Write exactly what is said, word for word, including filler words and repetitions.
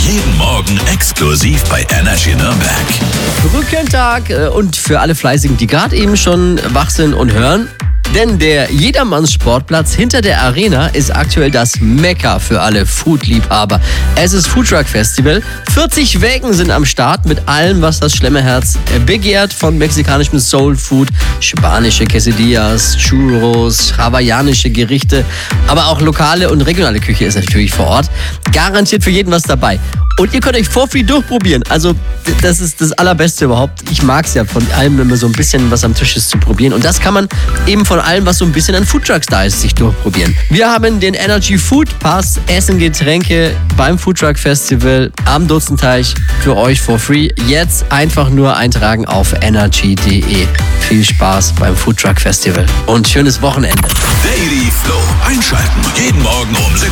Jeden Morgen exklusiv bei Energy Nürnberg. Brückentag äh, und für alle Fleißigen, die gerade eben schon wach sind und hören. Denn der Jedermanns-Sportplatz hinter der Arena ist aktuell das Mekka für alle Foodliebhaber. Es ist Foodtruck Festival. vierzig Wägen sind am Start mit allem, was das Schlemmerherz begehrt. Von mexikanischem Soulfood, spanische Quesadillas, Churros, hawaiianische Gerichte. Aber auch lokale und regionale Küche ist natürlich vor Ort. Garantiert für jeden was dabei. Und ihr könnt euch for free durchprobieren. Also das ist das Allerbeste überhaupt. Ich mag es ja von allem immer so ein bisschen, was am Tisch ist, zu probieren. Und das kann man eben von allem, was so ein bisschen an Foodtrucks da ist, sich durchprobieren. Wir haben den Energy Food Pass, Essen, Getränke beim Foodtruck Festival am Dutzenteich für euch for free. Jetzt einfach nur eintragen auf energy punkt de. Viel Spaß beim Foodtruck Festival und schönes Wochenende. Daily Flow einschalten. Jeden Morgen um sechs